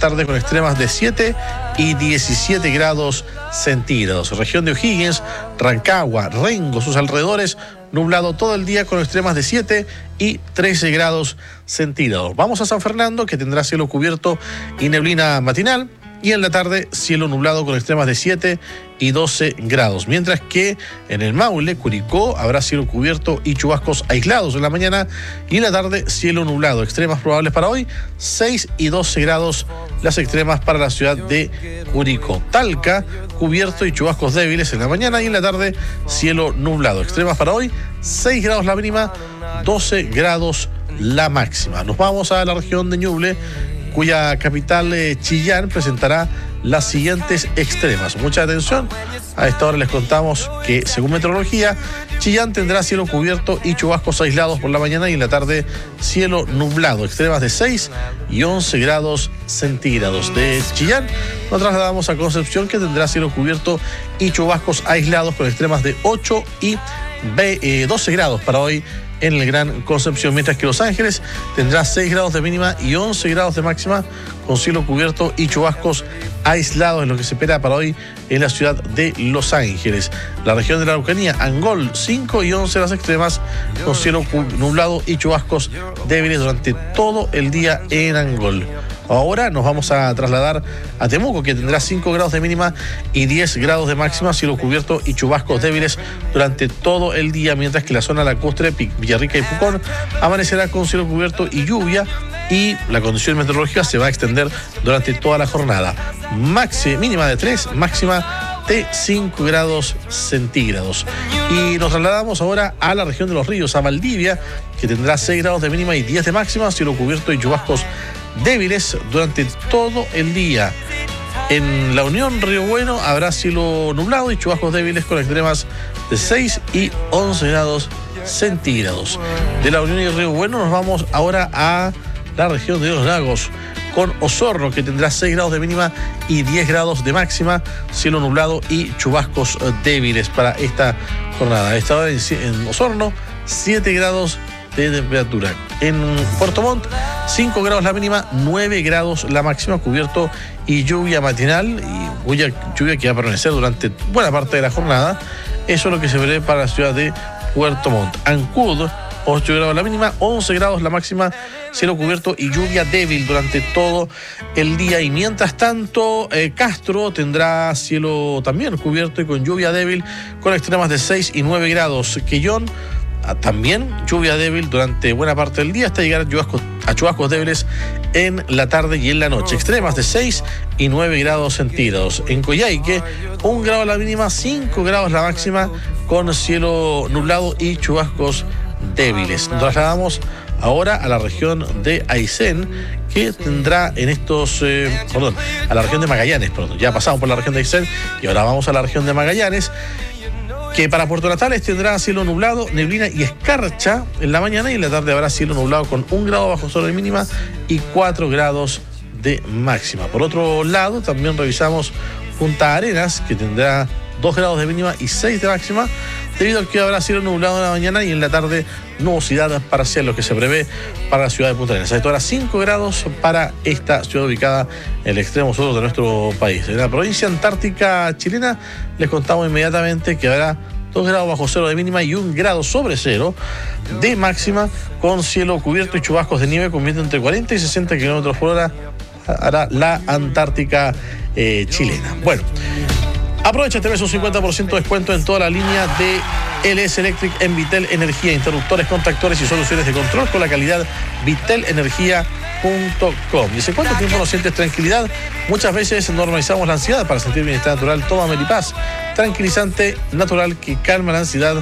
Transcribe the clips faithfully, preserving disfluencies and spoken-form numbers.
tarde con extremas de siete y diecisiete grados centígrados. Región de O'Higgins, Rancagua, Rengo, sus alrededores, nublado todo el día con extremas de siete y trece grados centígrados. Vamos a San Fernando, que tendrá cielo cubierto y neblina matinal. Y en la tarde, cielo nublado con extremas de siete y doce grados. Mientras que en el Maule, Curicó, habrá cielo cubierto y chubascos aislados en la mañana. Y en la tarde, cielo nublado. Extremas probables para hoy, seis y doce grados las extremas para la ciudad de Curicó. Talca, cubierto y chubascos débiles en la mañana. Y en la tarde, cielo nublado. Extremas para hoy, seis grados la mínima, doce grados la máxima. Nos vamos a la región de Ñuble, cuya capital, eh, Chillán, presentará las siguientes extremas. Mucha atención, a esta hora les contamos que, según meteorología, Chillán tendrá cielo cubierto y chubascos aislados por la mañana y en la tarde cielo nublado, extremas de seis y once grados centígrados. De Chillán nos trasladamos a Concepción, que tendrá cielo cubierto y chubascos aislados con extremas de ocho y doce grados para hoy en el Gran Concepción, mientras que Los Ángeles tendrá seis grados de mínima y once grados de máxima con cielo cubierto y chubascos aislados, en lo que se espera para hoy en la ciudad de Los Ángeles. La región de la Araucanía, Angol, cinco y once las extremas con cielo nublado y chubascos débiles durante todo el día en Angol. Ahora nos vamos a trasladar a Temuco, que tendrá cinco grados de mínima y diez grados de máxima, cielo cubierto y chubascos débiles durante todo el día, mientras que la zona lacustre, Villarrica y Pucón, amanecerá con cielo cubierto y lluvia, y la condición meteorológica se va a extender durante toda la jornada. Maxi, mínima de tres, máxima de cinco grados centígrados. Y nos trasladamos ahora a la región de Los Ríos, a Valdivia, que tendrá seis grados de mínima y diez de máxima, cielo cubierto y chubascos débiles durante todo el día. En la Unión Río Bueno habrá cielo nublado y chubascos débiles con extremas de seis y once grados centígrados. De la Unión y Río Bueno nos vamos ahora a la región de Los Lagos, con Osorno, que tendrá seis grados de mínima y diez grados de máxima, cielo nublado y chubascos débiles para esta jornada. A esta hora en Osorno, siete grados de temperatura. En Puerto Montt, cinco grados la mínima, nueve grados la máxima, cubierto y lluvia matinal, y lluvia, lluvia que va a permanecer durante buena parte de la jornada. Eso es lo que se prevé para la ciudad de Puerto Montt. Ancud, ocho grados la mínima, once grados la máxima, cielo cubierto y lluvia débil durante todo el día. Y mientras tanto, eh, Castro tendrá cielo también cubierto y con lluvia débil, con extremas de seis y nueve grados. Quellón, también lluvia débil durante buena parte del día, hasta llegar a chubascos, a chubascos débiles en la tarde y en la noche. Extremas de seis y nueve grados centígrados. En Coyhaique, un grado la mínima, cinco grados la máxima, con cielo nublado y chubascos débiles. Nos trasladamos ahora a la región de Aysén, que tendrá en estos, eh, perdón, a la región de Magallanes, perdón, ya pasamos por la región de Aysén y ahora vamos a la región de Magallanes, que para Puerto Natales tendrá cielo nublado, neblina y escarcha en la mañana, y en la tarde habrá cielo nublado con un grado bajo cero de mínima y cuatro grados de máxima. Por otro lado, también revisamos Punta Arenas, que tendrá dos grados de mínima y seis de máxima, debido a que habrá cielo nublado en la mañana y en la tarde nubosidad parcial, lo que se prevé para la ciudad de Punta Arenas. Esto ahora cinco grados para esta ciudad ubicada en el extremo sur de nuestro país. En la provincia antártica chilena les contamos inmediatamente que habrá dos grados bajo cero de mínima y un grado sobre cero de máxima, con cielo cubierto y chubascos de nieve con viento entre cuarenta y sesenta kilómetros por hora hará la Antártica eh, chilena. Bueno, aprovecha este mes un cincuenta por ciento de descuento en toda la línea de L S Electric en Vitel Energía, interruptores, contactores y soluciones de control con la calidad vitel energía punto com. ¿Y hace cuánto tiempo no sientes tranquilidad? Muchas veces normalizamos la ansiedad. Para sentir bienestar natural, toma Melipaz, tranquilizante natural que calma la ansiedad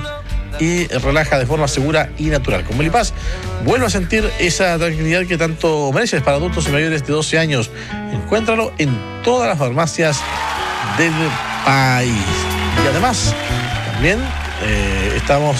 y relaja de forma segura y natural. Con Melipaz vuelve a sentir esa tranquilidad que tanto mereces. Para adultos y mayores de doce años, encuéntralo en todas las farmacias del país. Y además, también eh, estamos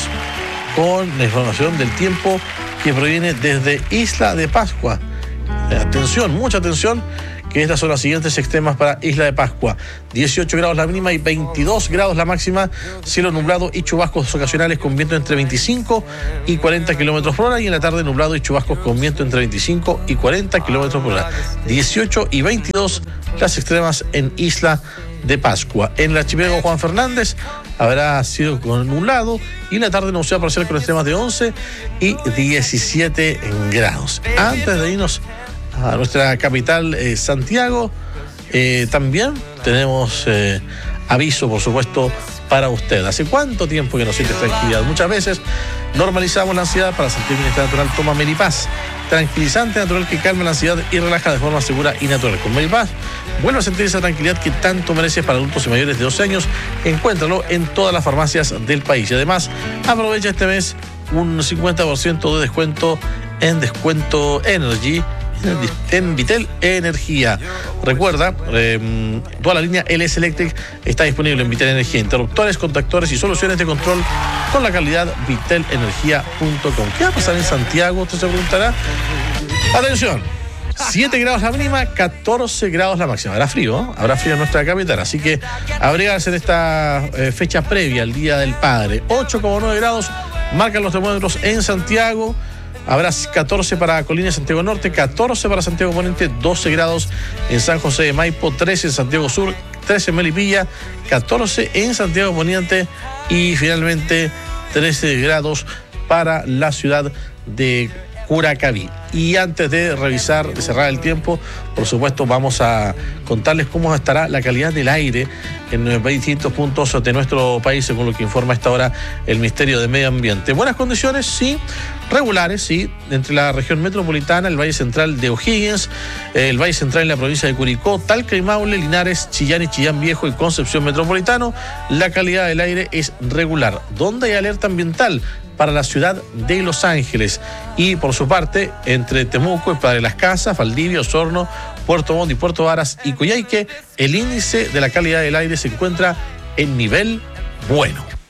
con la información del tiempo que proviene desde Isla de Pascua. Eh, atención, mucha atención, que estas son las siguientes extremas para Isla de Pascua. dieciocho grados la mínima y veintidós grados la máxima, cielo nublado y chubascos ocasionales con viento entre veinticinco y cuarenta kilómetros por hora, y en la tarde nublado y chubascos con viento entre veinticinco y cuarenta kilómetros por hora. dieciocho y veintidós las extremas en Isla de Pascua. En el archipiélago Juan Fernández habrá sido con nublado y en la tarde nubosidad parcial con extremas de once y diecisiete grados. Antes de irnos a nuestra capital, eh, Santiago, eh, también tenemos eh, aviso, por supuesto, para usted. ¿Hace cuánto tiempo que no siente tranquilidad? Muchas veces normalizamos la ansiedad. Para sentir bienestar natural, toma Meripaz, tranquilizante natural que calma la ansiedad y relaja de forma segura y natural. Con Meripaz vuelve a sentir esa tranquilidad que tanto mereces. Para adultos y mayores de doce años, encuéntralo en todas las farmacias del país. Y además, aprovecha este mes un cincuenta por ciento de descuento en Descuento Energy en Vitel Energía. Recuerda, eh, toda la línea L S Electric está disponible en Vitel Energía. Interruptores, contactores y soluciones de control con la calidad vitel energía punto com. ¿Qué va a pasar en Santiago? Usted se preguntará. Atención, siete grados la mínima, catorce grados la máxima. Habrá frío, ¿eh? Habrá frío en nuestra capital, así que abrigarse en esta eh, fecha previa al Día del Padre. ocho coma nueve grados marcan los termómetros en Santiago. Habrá catorce para Colina y Santiago Norte, catorce para Santiago Poniente, doce grados en San José de Maipo, trece en Santiago Sur, trece en Melipilla, catorce en Santiago Poniente y finalmente trece grados para la ciudad de Curacaví. Y antes de revisar, de cerrar el tiempo, por supuesto vamos a contarles cómo estará la calidad del aire en distintos puntos de nuestro país, según lo que informa a esta hora el Ministerio de Medio Ambiente. Buenas condiciones, sí, regulares, sí, entre la región metropolitana, el Valle Central de O'Higgins, el Valle Central en la provincia de Curicó, Talca y Maule, Linares, Chillán y Chillán Viejo y Concepción Metropolitano, la calidad del aire es regular. ¿Dónde hay alerta ambiental? Para la ciudad de Los Ángeles. Y por su parte, entre Temuco y Padre Las Casas, Valdivia, Osorno, Puerto Montt y Puerto Varas y Coyhaique, el índice de la calidad del aire se encuentra en nivel bueno.